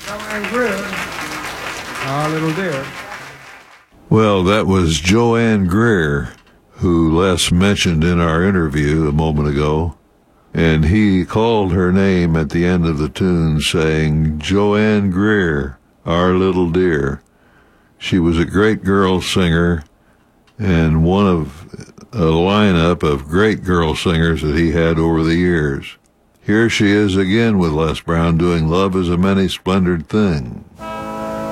Joanne Greer, Our Little Dear. Well, that was Joanne Greer, who Les mentioned in our interview a moment ago. And he called her name at the end of the tune, saying, Joanne Greer, Our Little Dear. She was a great girl singer and one of a lineup of great girl singers that he had over the years. Here she is again with Les Brown doing Love is a Many Splendored Thing.